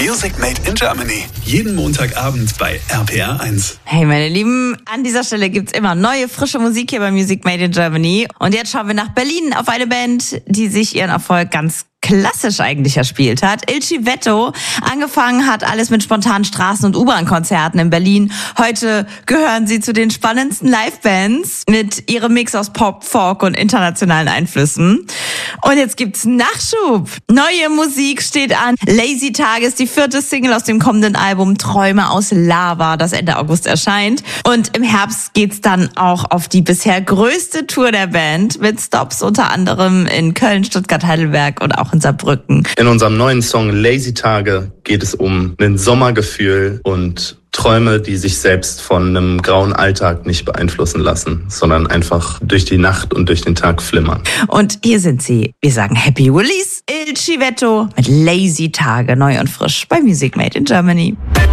Music Made in Germany. Jeden Montagabend bei RPR 1. Hey meine Lieben, an dieser Stelle gibt's immer neue, frische Musik hier bei Music Made in Germany. Und jetzt schauen wir nach Berlin auf eine Band, die sich ihren Erfolg ganz klassisch eigentlich erspielt hat. Il Civetto. Angefangen hat alles mit spontanen Straßen- und U-Bahn-Konzerten in Berlin. Heute gehören sie zu den spannendsten Live-Bands mit ihrem Mix aus Pop, Folk und internationalen Einflüssen. Und jetzt gibt's Nachschub. Neue Musik steht an. Lazy Tage ist die 4. Single aus dem kommenden Album Träume aus Lava, das Ende August erscheint. Und im Herbst geht's dann auch auf die bisher größte Tour der Band mit Stops unter anderem in Köln, Stuttgart, Heidelberg und auch in Saarbrücken. In unserem neuen Song Lazy Tage geht es um ein Sommergefühl und Träume, die sich selbst von einem grauen Alltag nicht beeinflussen lassen, sondern einfach durch die Nacht und durch den Tag flimmern. Und hier sind sie. Wir sagen Happy Release, Il Civetto mit Lazy Tage, neu und frisch bei Music Made in Germany.